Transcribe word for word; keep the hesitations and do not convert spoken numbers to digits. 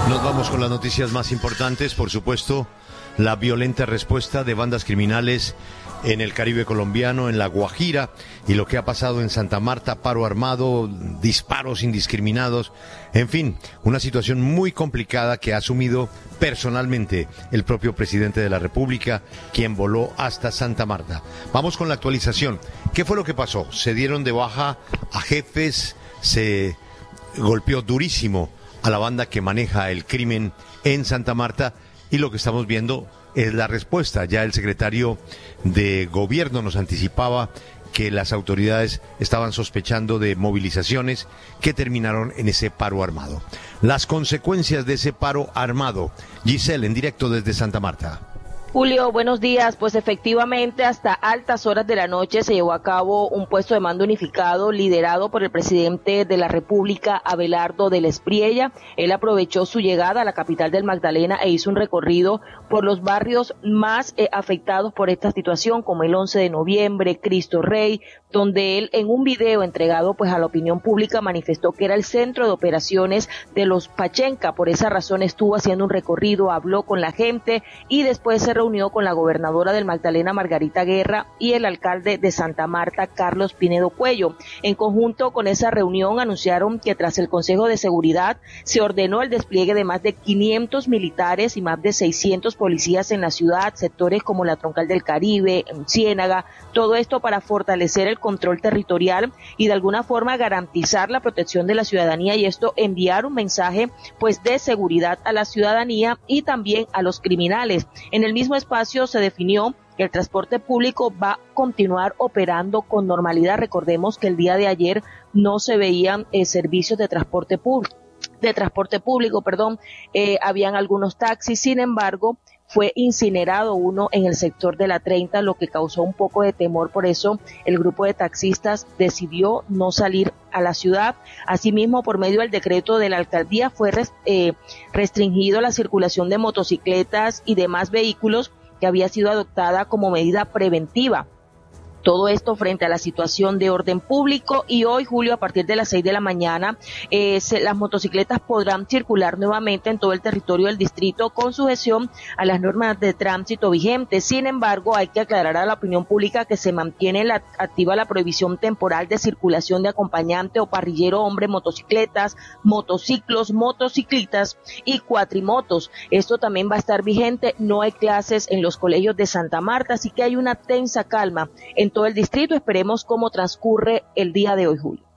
Nos vamos con las noticias más importantes, por supuesto, la violenta respuesta de bandas criminales en el Caribe colombiano, en La Guajira, y lo que ha pasado en Santa Marta, paro armado, disparos indiscriminados, en fin, una situación muy complicada que ha asumido personalmente el propio presidente de la República, quien voló hasta Santa Marta. Vamos con la actualización. ¿Qué fue lo que pasó? Se dieron de baja a jefes, se golpeó durísimo a la banda que maneja el crimen en Santa Marta, y lo que estamos viendo es la respuesta. Ya el secretario de Gobierno nos anticipaba que las autoridades estaban sospechando de movilizaciones que terminaron en ese paro armado. Las consecuencias de ese paro armado. Giselle, en directo desde Santa Marta. Julio, buenos días. Pues efectivamente, hasta altas horas de la noche se llevó a cabo un puesto de mando unificado liderado por el presidente de la República, Abelardo del Espriella. Él aprovechó su llegada a la capital del Magdalena e hizo un recorrido por los barrios más eh, afectados por esta situación, como el once de noviembre, Cristo Rey, donde él en un video entregado pues a la opinión pública manifestó que era el centro de operaciones de los Pachenca. Por esa razón estuvo haciendo un recorrido, habló con la gente y después se reunió con la gobernadora del Magdalena, Margarita Guerra, y el alcalde de Santa Marta, Carlos Pinedo Cuello. En conjunto con esa reunión anunciaron que tras el Consejo de Seguridad se ordenó el despliegue de más de quinientos militares y más de seiscientos policías en la ciudad, sectores como la Troncal del Caribe, en Ciénaga, todo esto para fortalecer el control territorial y de alguna forma garantizar la protección de la ciudadanía, y esto enviar un mensaje pues de seguridad a la ciudadanía y también a los criminales. En el mismo espacio se definió que el transporte público va a continuar operando con normalidad. Recordemos que el día de ayer no se veían eh, servicios de transporte público, de transporte público, perdón, eh, habían algunos taxis, sin embargo, fue incinerado uno en el sector de la treinta, lo que causó un poco de temor. Por eso el grupo de taxistas decidió no salir a la ciudad. Asimismo, por medio del decreto de la alcaldía fue eh, restringido la circulación de motocicletas y demás vehículos, que había sido adoptada como medida preventiva. Todo esto frente a la situación de orden público, y hoy, Julio, a partir de las seis de la mañana, eh, se, las motocicletas podrán circular nuevamente en todo el territorio del distrito con sujeción a las normas de tránsito vigentes. Sin embargo, hay que aclarar a la opinión pública que se mantiene la, activa la prohibición temporal de circulación de acompañante o parrillero hombre, motocicletas, motociclos, motociclitas y cuatrimotos. Esto también va a estar vigente. No hay clases en los colegios de Santa Marta, así que hay una tensa calma en todo el distrito. Esperemos cómo transcurre el día de hoy, Julio.